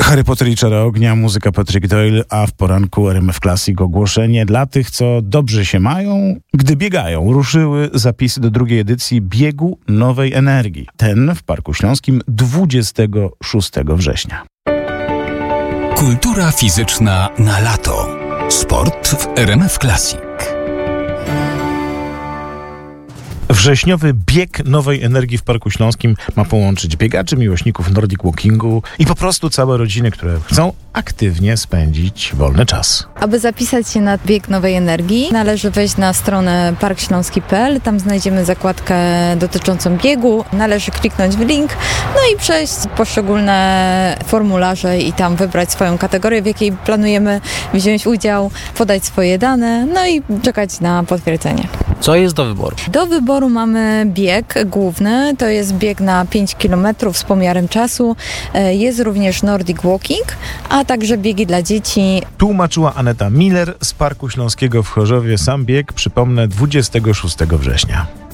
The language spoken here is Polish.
Harry Potter i Czara Ognia, muzyka Patrick Doyle, a w poranku RMF Classic ogłoszenie dla tych, co dobrze się mają, gdy biegają. Ruszyły zapisy do drugiej edycji Biegu Nowej Energii. Ten w Parku Śląskim 26 września. Kultura fizyczna na lato. Sport w RMF Classic. Wrześniowy bieg Nowej Energii w Parku Śląskim ma połączyć biegaczy, miłośników Nordic Walkingu i po prostu całe rodziny, które chcą aktywnie spędzić wolny czas. Aby zapisać się na bieg Nowej Energii, należy wejść na stronę parkśląski.pl. Tam znajdziemy zakładkę dotyczącą biegu. Należy kliknąć w link, no i przejść poszczególne formularze i tam wybrać swoją kategorię, w jakiej planujemy wziąć udział, podać swoje dane, no i czekać na potwierdzenie. Co jest do wyboru? Do wyboru mamy bieg główny, to jest bieg na 5 km z pomiarem czasu. Jest również Nordic Walking, a także biegi dla dzieci. Tłumaczyła Aneta Miller z Parku Śląskiego w Chorzowie. Sam bieg, przypomnę, 26 września.